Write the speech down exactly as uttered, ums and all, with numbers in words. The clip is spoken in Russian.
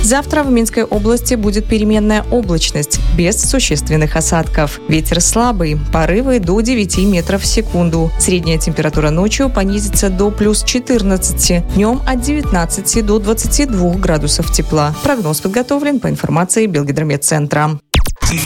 Завтра в Минской области будет переменная облачность, без существенных осадков. Ветер слабый, порывы до девяти метров в секунду. Средняя температура ночью понизится до плюс четырнадцати, днем от девятнадцати до двадцати двух градусов тепла. Прогноз подготовлен по информации Белгидрометцентра.